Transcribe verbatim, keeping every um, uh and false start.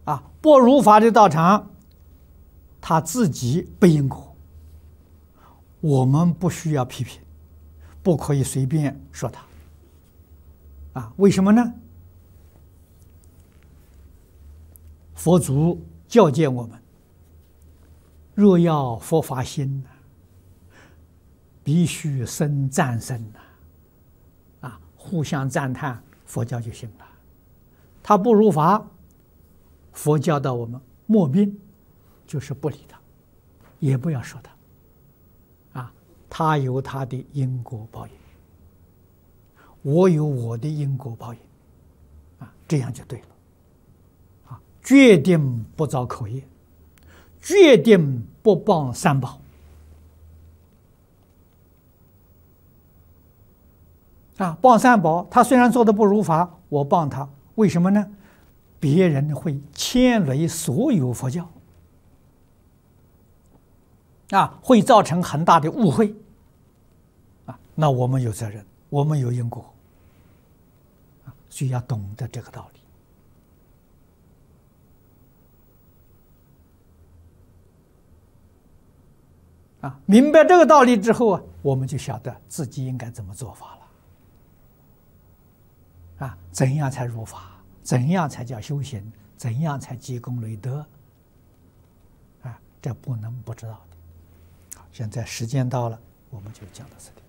啊，不如法的道场，他自己背因果，我们不需要批评，不可以随便说他。啊，为什么呢？佛祖教诫我们：若要佛法兴，必须生赞声呐！啊，互相赞叹，佛教就行了。他不如法，佛教导我们莫病，就是不理他，也不要说他。啊，他有他的因果报应，我有我的因果报应，啊，这样就对了。啊，决定不造口业，决定不谤三宝。啊，谤三宝，他虽然做的不如法，我谤他，为什么呢？别人会牵累所有佛教，啊，会造成很大的误会，啊，那我们有责任，我们有因果，啊，所以要懂得这个道理。啊，明白这个道理之后啊，我们就晓得自己应该怎么做法了。啊，怎样才入法？怎样才叫修行？怎样才积功累德？啊，这不能不知道的。好，现在时间到了，我们就讲到这里。